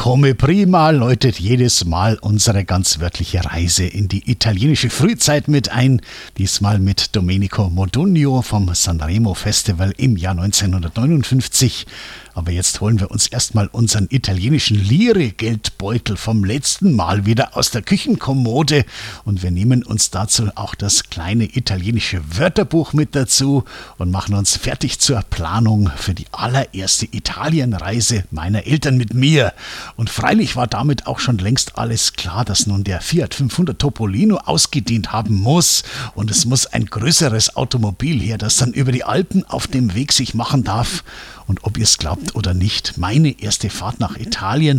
Come prima läutet jedes Mal unsere ganz wörtliche Reise in die italienische Frühzeit mit ein. Diesmal mit Domenico Modugno vom Sanremo Festival im Jahr 1959. Aber jetzt holen wir uns erstmal unseren italienischen Lire-Geldbeutel vom letzten Mal wieder aus der Küchenkommode und wir nehmen uns dazu auch das kleine italienische Wörterbuch mit dazu und machen uns fertig zur Planung für die allererste Italienreise meiner Eltern mit mir. Und freilich war damit auch schon längst alles klar, dass nun der Fiat 500 Topolino ausgedient haben muss und es muss ein größeres Automobil her, das dann über die Alpen auf dem Weg sich machen darf. Und ob ihr es glaubt oder nicht, meine erste Fahrt nach Italien,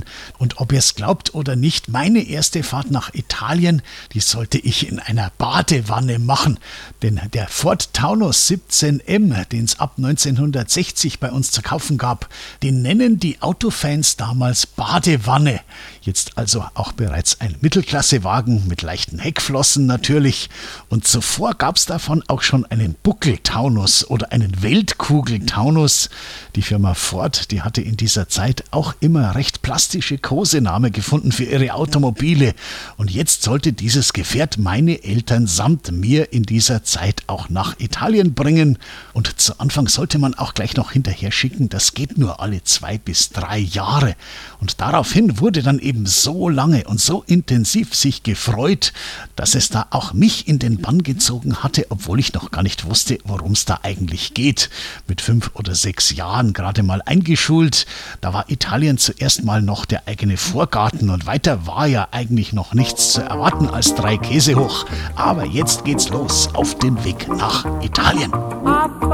die sollte ich in einer Badewanne machen. Denn der Ford Taunus 17M, den es ab 1960 bei uns zu kaufen gab, den nennen die Autofans damals Badewanne. Jetzt also auch bereits ein Mittelklassewagen mit leichten Heckflossen natürlich. Und zuvor gab es davon auch schon einen Buckel-Taunus oder einen Weltkugel-Taunus. Die Firma Ford, die hatte in dieser Zeit auch immer recht plastische Kosenamen gefunden für ihre Automobile. Und jetzt sollte dieses Gefährt meine Eltern samt mir in dieser Zeit auch nach Italien bringen. Und zu Anfang sollte man auch gleich noch hinterher schicken, das geht nur alle 2 bis 3 Jahre. Und daraufhin wurde dann eben so lange und so intensiv sich gefreut, dass es da auch mich in den Bann gezogen hatte, obwohl ich noch gar nicht wusste, worum es da eigentlich geht. Mit 5 oder 6 Jahren gerade mal eingeschult. Da war Italien zuerst mal noch der eigene Vorgarten und weiter war ja eigentlich noch nichts zu erwarten als 3 Käse hoch. Aber jetzt geht's los auf den Weg nach Italien.